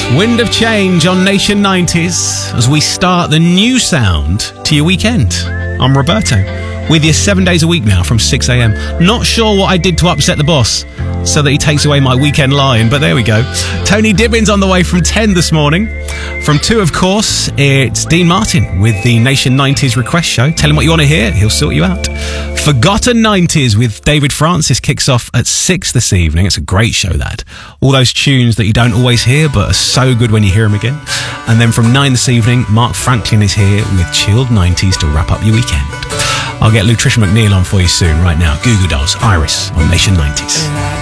Wind of Change on Nation 90s as we start the new sound to your weekend. I'm Roberto, with you 7 days a week now from 6 a.m. Not sure what I did to upset the boss so that he takes away my weekend line, but there we go. Tony Dibbins on the way from 10 this morning. From 2, of course, it's Dean Martin with the Nation 90s request show. Tell him what you want to hear, he'll sort you out. Forgotten 90s with David Francis kicks off at 6 this evening. It's a great show, that. All those tunes that you don't always hear but are so good when you hear them again. And then from 9 this evening, Mark Franklin is here with Chilled 90s to wrap up your weekend. I'll get Lutricia McNeil on for you soon. Right now, Goo Goo Dolls, Iris on Nation 90s.